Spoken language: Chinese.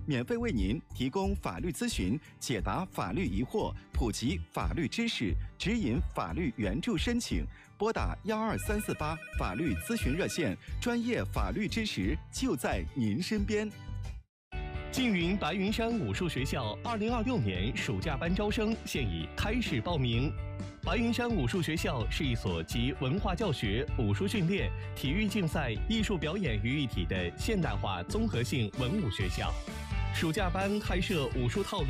免费为您提供法律咨询，解答法律疑惑，普及法律知识，指引法律援助申请。拨打12348法律咨询热线，专业法律支持就在您身边。 缙云白云山武术学校2026年暑假班招生现已开始报名。白云山武术学校是一所集文化教学、武术训练、体育竞赛、艺术表演于一体的现代化综合性文武学校。暑假班开设武术套路